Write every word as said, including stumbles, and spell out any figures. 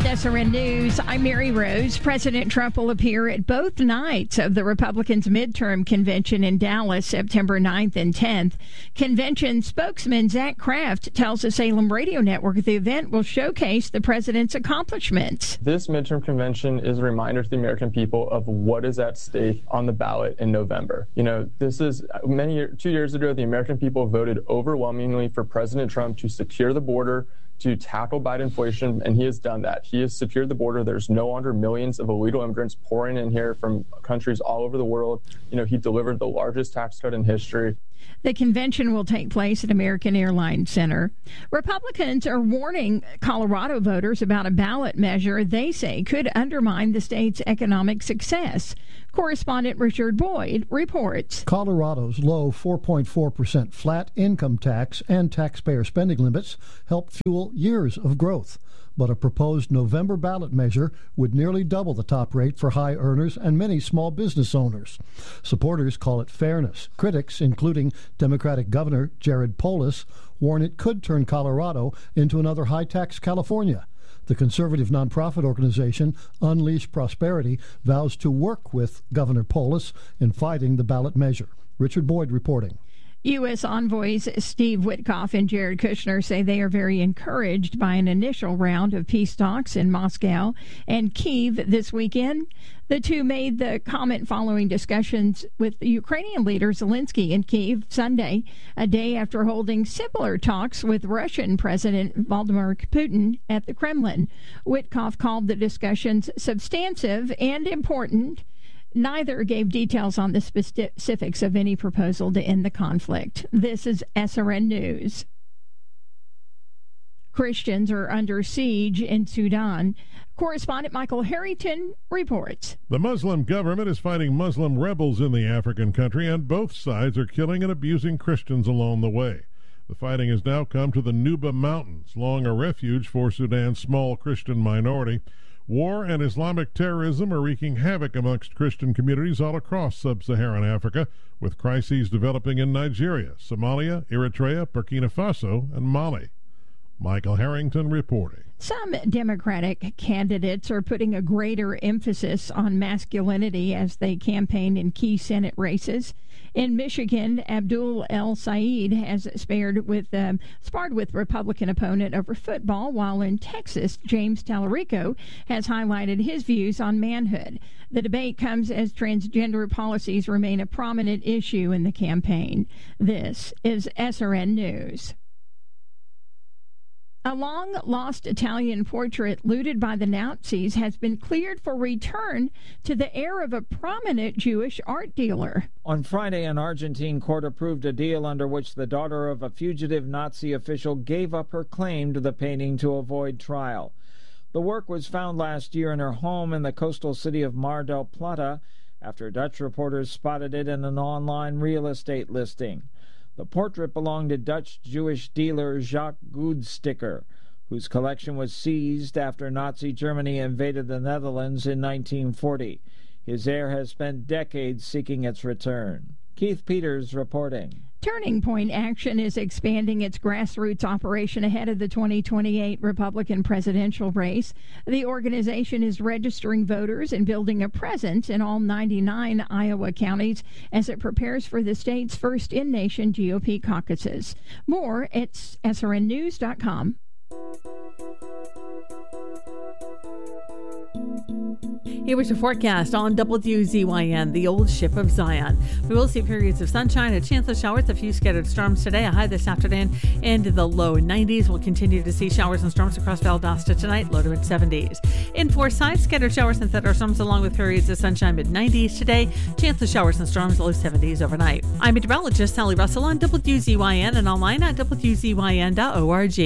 S R N News, I'm Mary Rose. President Trump will appear at both nights of the Republicans' midterm convention in Dallas, September ninth and tenth. Convention spokesman Zach Kraft tells the Salem Radio Network the event will showcase the president's accomplishments. This midterm convention is a reminder to the American people of what is at stake on the ballot in November. You know, this is many two years ago, the American people voted overwhelmingly for President Trump to secure the border, to tackle Biden inflation, and he has done that. He has secured the border. There's no longer millions of illegal immigrants pouring in here from countries all over the world. You know, he delivered the largest tax cut in history. The convention will take place at American Airlines Center. Republicans are warning Colorado voters about a ballot measure they say could undermine the state's economic success. Correspondent Richard Boyd reports. Colorado's low four point four percent flat income tax and taxpayer spending limits help fuel years of growth. But a proposed November ballot measure would nearly double the top rate for high earners and many small business owners. Supporters call it fairness. Critics, including Democratic Governor Jared Polis, warn it could turn Colorado into another high-tax California. The conservative nonprofit organization Unleash Prosperity vows to work with Governor Polis in fighting the ballot measure. Richard Boyd reporting. U S envoys Steve Witkoff and Jared Kushner say they are very encouraged by an initial round of peace talks in Moscow and Kyiv this weekend. The two made the comment following discussions with the Ukrainian leader Zelensky in Kyiv Sunday, a day after holding similar talks with Russian President Vladimir Putin at the Kremlin. Witkoff called the discussions substantive and important. Neither gave details on the specifics of any proposal to end the conflict. This is S R N News. Christians are under siege in Sudan. Correspondent Michael Harrington reports. The Muslim government is fighting Muslim rebels in the African country, and both sides are killing and abusing Christians along the way. The fighting has now come to the Nuba Mountains, long a refuge for Sudan's small Christian minority. War and Islamic terrorism are wreaking havoc amongst Christian communities all across sub-Saharan Africa, with crises developing in Nigeria, Somalia, Eritrea, Burkina Faso, and Mali. Michael Harrington reporting. Some Democratic candidates are putting a greater emphasis on masculinity as they campaign in key Senate races. In Michigan, Abdul El Sayed has spared with, um, sparred with Republican opponent over football, while in Texas, James Tallarico has highlighted his views on manhood. The debate comes as transgender policies remain a prominent issue in the campaign. This is S R N News. A long-lost Italian portrait looted by the Nazis has been cleared for return to the heir of a prominent Jewish art dealer. On Friday, an Argentine court approved a deal under which the daughter of a fugitive Nazi official gave up her claim to the painting to avoid trial. The work was found last year in her home in the coastal city of Mar del Plata after Dutch reporters spotted it in an online real estate listing. The portrait belonged to Dutch Jewish dealer Jacques Goudsticker, whose collection was seized after Nazi Germany invaded the Netherlands in nineteen forty. His heir has spent decades seeking its return. Keith Peters reporting. Turning Point Action is expanding its grassroots operation ahead of the twenty twenty-eight Republican presidential race. The organization is registering voters and building a presence in all ninety-nine Iowa counties as it prepares for the state's first in-nation G O P caucuses. More at S R N news dot com. Here was your forecast on W Z Y N, the old ship of Zion. We will see periods of sunshine, a chance of showers, a few scattered storms today, a high this afternoon in the low nineties. We'll continue to see showers and storms across Valdosta tonight, low to mid seventies. In Forsyth, scattered showers and thunderstorms along with periods of sunshine, mid nineties today, chance of showers and storms, low seventies overnight. I'm meteorologist Sally Russell on W Z Y N and online at W Z Y N dot org.